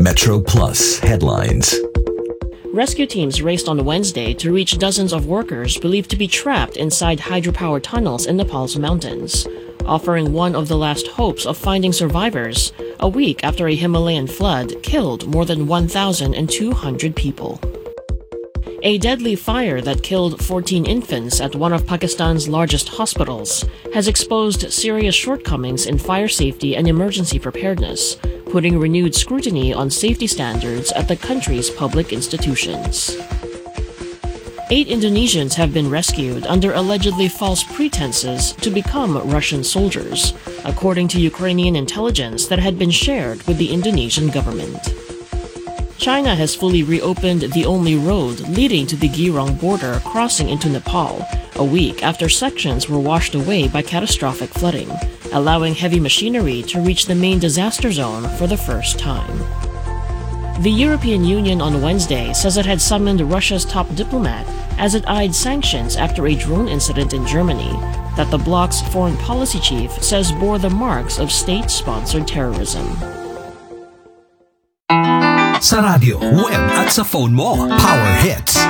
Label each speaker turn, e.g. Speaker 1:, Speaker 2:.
Speaker 1: Metro Plus headlines.
Speaker 2: Rescue teams raced on Wednesday to reach dozens of workers believed to be trapped inside hydropower tunnels in Nepal's mountains, offering one of the last hopes of finding survivors a week after a Himalayan flood killed more than 1,200 people. A deadly fire that killed 14 infants at one of Pakistan's largest hospitals has exposed serious shortcomings in fire safety and emergency preparedness, putting renewed scrutiny on safety standards at the country's public institutions. 8 Indonesians have been rescued under allegedly false pretenses to become Russian soldiers, according to Ukrainian intelligence that had been shared with the Indonesian government. China has fully reopened the only road leading to the Girong border crossing into Nepal, a week after sections were washed away by catastrophic flooding, allowing heavy machinery to reach the main disaster zone for the first time. The European Union on Wednesday says it had summoned Russia's top diplomat as it eyed sanctions after a drone incident in Germany that the bloc's foreign policy chief says bore the marks of state-sponsored terrorism.
Speaker 1: Sa radyo, web at sa phone mo, Power Hits.